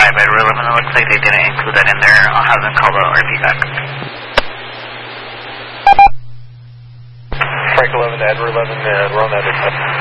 Edward 11, it looks like they didn't include that in there. I'll have them call the RP back. Frank 11 to Edward 11, we're on that.